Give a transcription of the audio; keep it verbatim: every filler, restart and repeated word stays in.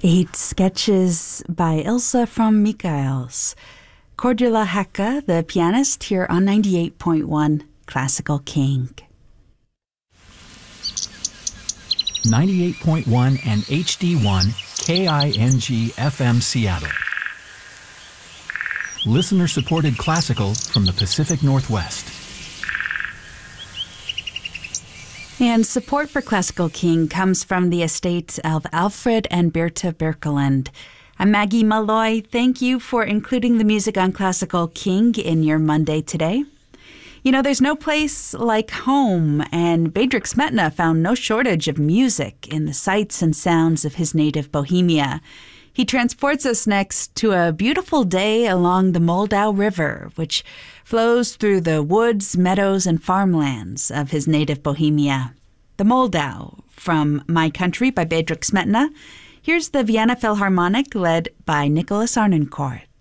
Eight sketches by Ilse from Michaels. Cordula Hecke, the pianist, here on ninety-eight point one Classical King. ninety-eight point one and H D one K I N G F M Seattle. Listener-supported classical from the Pacific Northwest. And support for Classical King comes from the estates of Alfred and Berta Birkeland. I'm Maggie Malloy. Thank you for including the music on Classical King in your Monday today. You know, there's no place like home, and Bedřich Smetana found no shortage of music in the sights and sounds of his native Bohemia. He transports us next to a beautiful day along the Moldau River, which flows through the woods, meadows, and farmlands of his native Bohemia. The Moldau, from My Country by Bedřich Smetana. Here's the Vienna Philharmonic, led by Nicholas Arnoncourt.